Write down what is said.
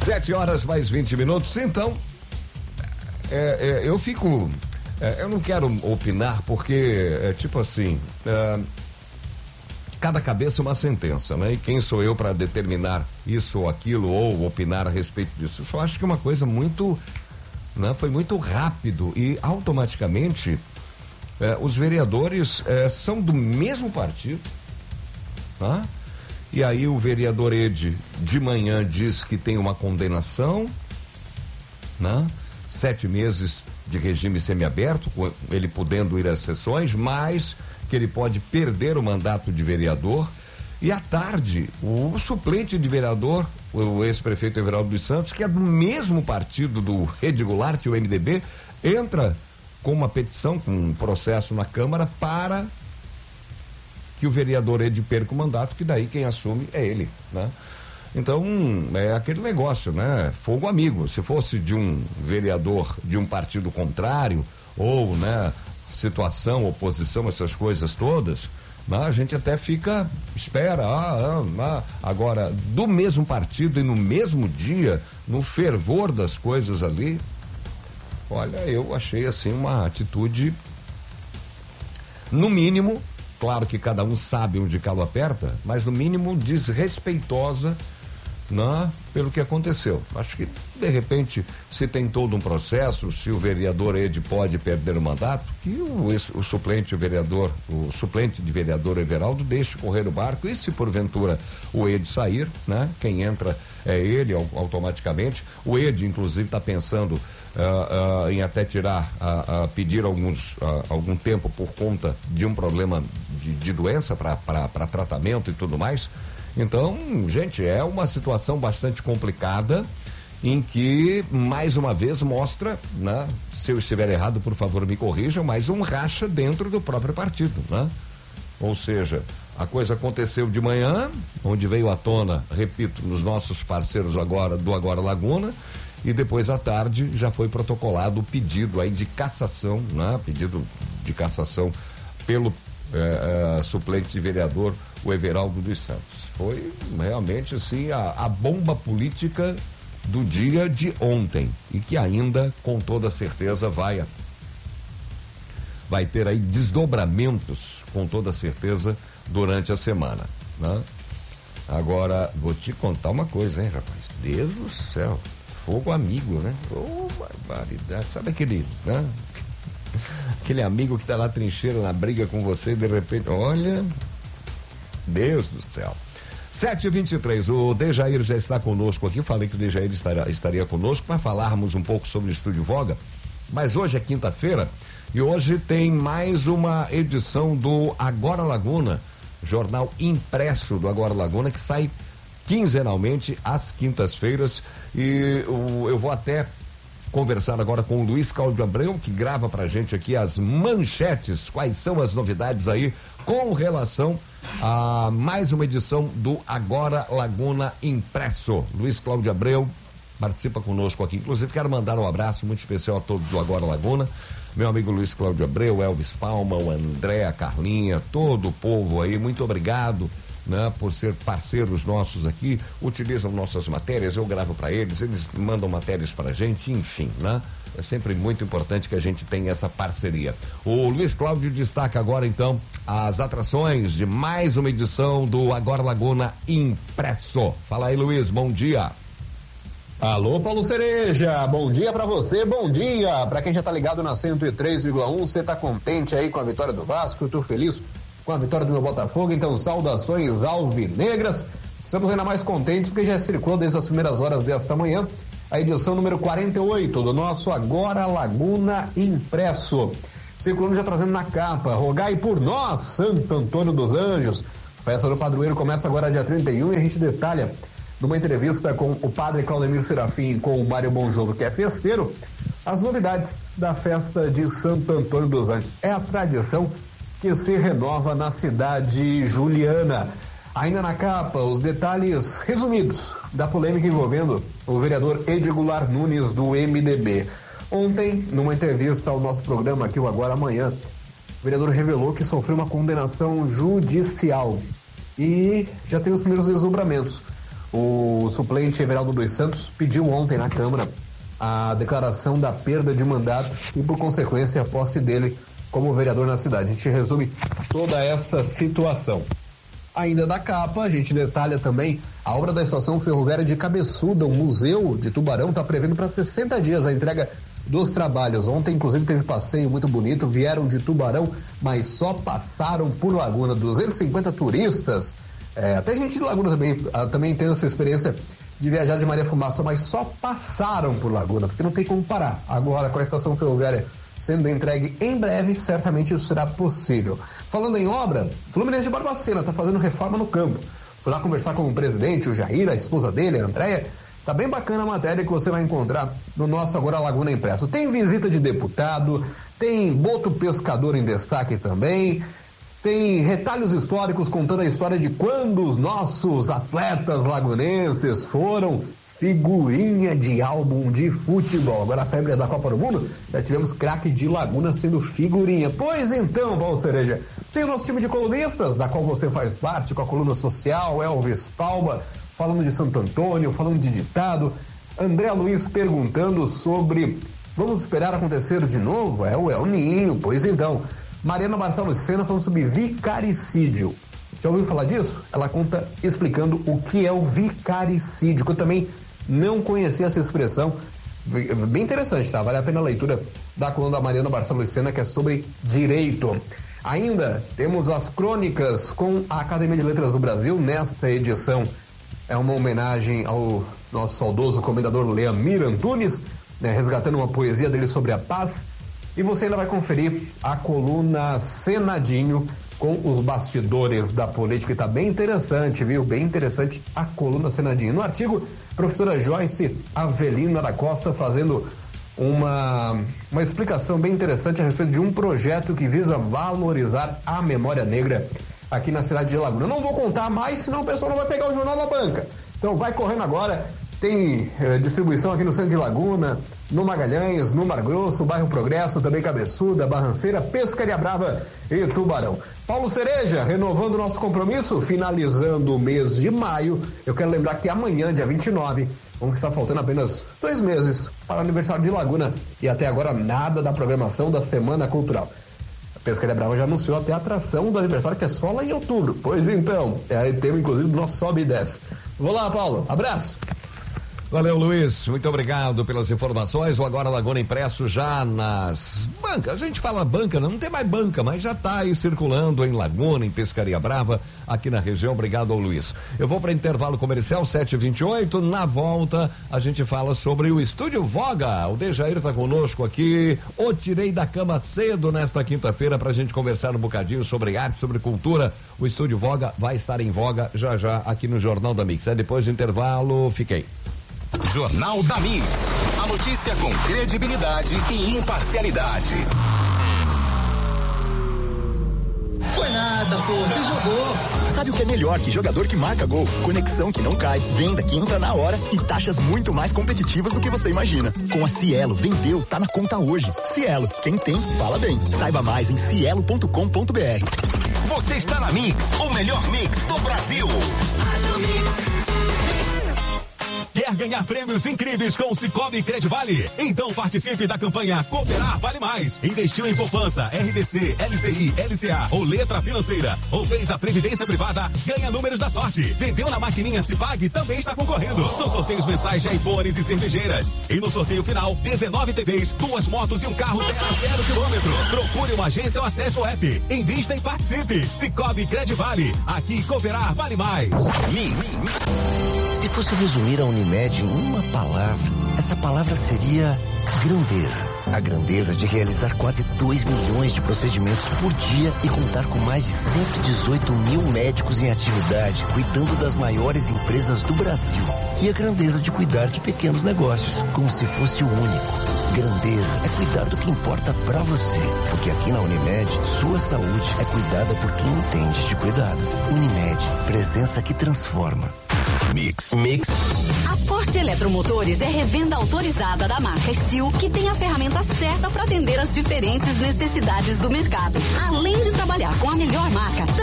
7h mais 20. Então, eu fico. Eu não quero opinar porque, tipo assim, cada cabeça é uma sentença, né? E quem sou eu para determinar isso ou aquilo ou opinar a respeito disso? Eu só acho que é uma coisa muito, né? Foi muito rápido e automaticamente os vereadores são do mesmo partido, tá? E aí o vereador Ed de manhã diz que tem uma condenação, né? 7 meses de regime semiaberto, com ele podendo ir às sessões, mas que ele pode perder o mandato de vereador. E à tarde, o suplente de vereador, o ex-prefeito Everaldo dos Santos, que é do mesmo partido do Rede Goulart, o MDB, entra com uma petição, com um processo na Câmara para que o vereador Ed perca o mandato, que daí quem assume é ele, né? Então, é aquele negócio, né? Fogo amigo. Se fosse de um vereador de um partido contrário, ou, né, situação, oposição, essas coisas todas, né, a gente até espera. Agora, do mesmo partido e no mesmo dia, no fervor das coisas ali, olha, eu achei assim uma atitude, no mínimo, claro que cada um sabe onde calo aperta, mas no mínimo desrespeitosa, né, pelo que aconteceu. Acho que, de repente, se tem todo um processo, se o vereador Ed pode perder o mandato, que o suplente de vereador Everaldo deixe correr o barco, e se porventura o Ed sair, né, quem entra é ele automaticamente. O Ed, inclusive, está pensando em até pedir algum tempo por conta de um problema de doença para tratamento e tudo mais. Então, gente, é uma situação bastante complicada, em que, mais uma vez, mostra, né? Se eu estiver errado, por favor, me corrijam, mas um racha dentro do próprio partido, né? Ou seja, a coisa aconteceu de manhã, onde veio à tona, repito, nos nossos parceiros agora, do Agora Laguna, e depois à tarde já foi protocolado o pedido aí de cassação, né? Pedido de cassação pelo suplente de vereador, o Everaldo dos Santos. Foi realmente assim a bomba política do dia de ontem, e que ainda, com toda certeza, vai ter aí desdobramentos, com toda certeza, durante a semana, né? Agora, vou te contar uma coisa, hein, rapaz? Deus do céu, fogo amigo, né? Ô, barbaridade, sabe aquele, né? Aquele amigo que tá lá trincheira na briga com você e de repente, olha, Deus do céu. 7h23, o Dejair já está conosco aqui. Falei que o Dejair estaria conosco para falarmos um pouco sobre o Estúdio Voga, mas hoje é quinta-feira e hoje tem mais uma edição do Agora Laguna, jornal impresso do Agora Laguna, que sai quinzenalmente às quintas-feiras, e eu vou até conversar agora com o Luiz Cláudio Abreu, que grava pra gente aqui as manchetes, quais são as novidades aí com relação a mais uma edição do Agora Laguna impresso. Luiz Cláudio Abreu participa conosco aqui, inclusive quero mandar um abraço muito especial a todos do Agora Laguna, meu amigo Luiz Cláudio Abreu, Elvis Palma, o André, a Carlinha, todo o povo aí, muito obrigado, né, por ser parceiros nossos aqui, utilizam nossas matérias, eu gravo para eles mandam matérias pra gente, enfim, né? É sempre muito importante que a gente tenha essa parceria. O Luiz Cláudio destaca agora, então, as atrações de mais uma edição do Agora Laguna impresso. Fala aí, Luiz, bom dia. Alô, Paulo Cereja, bom dia pra você, bom dia pra quem já tá ligado na 103,1, você tá contente aí com a vitória do Vasco? Eu tô feliz com a vitória do meu Botafogo, então saudações alvinegras. Estamos ainda mais contentes porque já circulou desde as primeiras horas desta manhã a edição número 48 do nosso Agora Laguna impresso. Circulando já trazendo na capa: rogai por nós, Santo Antônio dos Anjos. A festa do padroeiro começa agora dia 31 e a gente detalha numa entrevista com o padre Claudemir Serafim e com o Mário Bonjogo, que é festeiro, as novidades da festa de Santo Antônio dos Anjos. É a tradição que se renova na cidade juliana. Ainda na capa, os detalhes resumidos da polêmica envolvendo o vereador Ed Goulart Nunes, do MDB. Ontem, numa entrevista ao nosso programa aqui, o Agora Amanhã, o vereador revelou que sofreu uma condenação judicial e já tem os primeiros desdobramentos. O suplente Everaldo dos Santos pediu ontem na Câmara a declaração da perda de mandato e, por consequência, a posse dele como vereador na cidade. A gente resume toda essa situação. Ainda da capa, a gente detalha também a obra da estação ferroviária de Cabeçuda, o Museu de Tubarão, está prevendo para 60 dias a entrega dos trabalhos. Ontem, inclusive, teve passeio muito bonito, vieram de Tubarão, mas só passaram por Laguna. 250 turistas, até gente de Laguna também tem essa experiência de viajar de Maria Fumaça, mas só passaram por Laguna, porque não tem como parar. Agora, com a estação ferroviária sendo entregue em breve, certamente isso será possível. Falando em obra, Fluminense de Barbacena está fazendo reforma no campo. Fui lá conversar com o presidente, o Jair, a esposa dele, a Andréia. Tá bem bacana a matéria que você vai encontrar no nosso Agora Laguna Impresso. Tem visita de deputado, tem Boto Pescador em destaque também, tem retalhos históricos contando a história de quando os nossos atletas lagunenses foram figurinha de álbum de futebol. Agora a febre da Copa do Mundo, já tivemos craque de Laguna sendo figurinha. Pois então, Paulo Cereja, tem o nosso time de colunistas, da qual você faz parte, com a coluna social, Elvis Palma, falando de Santo Antônio, falando de ditado, André Luiz perguntando sobre, vamos esperar acontecer de novo? É o El Ninho, pois então. Mariana Barcelos-Sena falando sobre vicaricídio. Já ouviu falar disso? Ela conta explicando o que é o vicaricídio, que eu também não conhecia essa expressão. Bem interessante, tá? Vale a pena a leitura da coluna da Mariana Barcelos-Sena, que é sobre direito. Ainda temos as crônicas com a Academia de Letras do Brasil. Nesta edição é uma homenagem ao nosso saudoso comendador Leamir Antunes, né, resgatando uma poesia dele sobre a paz. E você ainda vai conferir a coluna Senadinho com os bastidores da política. Está bem interessante, viu? Bem interessante a coluna Senadinho. No artigo, professora Joyce Avelina da Costa fazendo uma explicação bem interessante a respeito de um projeto que visa valorizar a memória negra aqui na cidade de Laguna. Eu não vou contar mais, senão o pessoal não vai pegar o jornal da banca. Então vai correndo agora. Tem distribuição aqui no centro de Laguna, no Magalhães, no Mar Grosso, bairro Progresso, também Cabeçuda, Barranceira, Pescaria Brava e Tubarão. Paulo Cereja, renovando o nosso compromisso, finalizando o mês de maio. Eu quero lembrar que amanhã, dia 29, vamos estar faltando apenas 2 meses para o aniversário de Laguna e até agora nada da programação da Semana Cultural. A Pescaria Brava já anunciou até a atração do aniversário, que é só lá em outubro. Pois então, é tema inclusive do nosso Sobe e Desce. Vou lá, Paulo. Abraço. Valeu, Luiz, muito obrigado pelas informações. O Agora Laguna Impresso já nas bancas. A gente fala banca, não tem mais banca, mas já está aí circulando em Laguna, em Pescaria Brava, aqui na região. Obrigado ao Luiz. Eu vou para intervalo comercial 7h28. Na volta a gente fala sobre o Estúdio Voga. O Dejair está conosco aqui. O tirei da cama cedo nesta quinta-feira para a gente conversar um bocadinho sobre arte, sobre cultura. O Estúdio Voga vai estar em voga já já aqui no Jornal da Mix. Depois do intervalo, fiquei. Jornal da Mix. A notícia com credibilidade e imparcialidade. Foi nada, pô, você jogou. Sabe o que é melhor que jogador que marca gol? Conexão que não cai, venda que entra na hora e taxas muito mais competitivas do que você imagina. Com a Cielo, vendeu, tá na conta hoje. Cielo, quem tem, fala bem. Saiba mais em cielo.com.br. Você está na Mix, o melhor mix do Brasil. Quer ganhar prêmios incríveis com o Cicobi Credivale? Então participe da campanha Cooperar Vale Mais. Investiu em poupança, RDC, LCI, LCA ou letra financeira, ou fez a previdência privada, ganha números da sorte. Vendeu na maquininha Cipag, também está concorrendo. São sorteios mensais de iPhones e cervejeiras. E no sorteio final, 19 TVs, 2 motos e um carro 0 quilômetro. Procure uma agência ou acesse o app. Invista e participe. Cicobi Credivale. Aqui Cooperar Vale Mais. Mix. Se fosse resumir a Unimed em uma palavra, essa palavra seria grandeza. A grandeza de realizar quase 2 milhões de procedimentos por dia e contar com mais de 118 mil médicos em atividade, cuidando das maiores empresas do Brasil. E a grandeza de cuidar de pequenos negócios, como se fosse o único. Grandeza é cuidar do que importa pra você, porque aqui na Unimed, sua saúde é cuidada por quem entende de cuidado. Unimed, presença que transforma. Mix. A Forte Eletromotores é revenda autorizada da marca Steel, que tem a ferramenta certa para atender as diferentes necessidades do mercado. Além de trabalhar com a melhor marca,